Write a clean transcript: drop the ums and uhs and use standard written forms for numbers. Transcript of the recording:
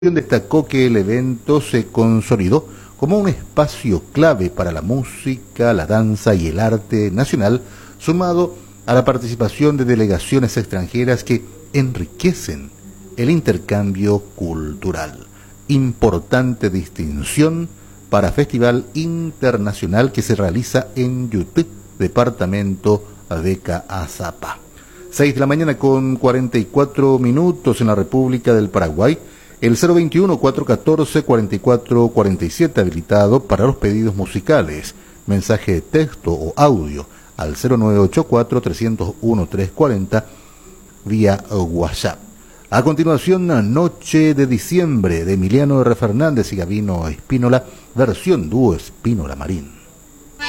Destacó que el evento se consolidó como un espacio clave para la música, la danza y el arte nacional, sumado a la participación de delegaciones extranjeras que enriquecen el intercambio cultural. Importante distinción para Festival Internacional que se realiza en Yutí, departamento de Caazapá. 6 de la mañana con 44 minutos en la República del Paraguay. El 021-414-4447 habilitado para los pedidos musicales, mensaje de texto o audio al 0984-301-340 vía WhatsApp. A continuación, Noche de Diciembre de Emiliano R. Fernández y Gabino Espínola, versión dúo Espínola Marín.